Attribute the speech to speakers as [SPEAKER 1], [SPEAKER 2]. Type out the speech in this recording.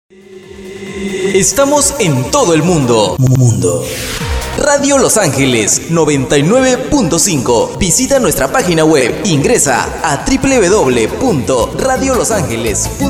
[SPEAKER 1] Estamos en todo el mundo. Radio Los Ángeles 99.5. Visita nuestra página web. Ingresa a www.radiolosangeles.com.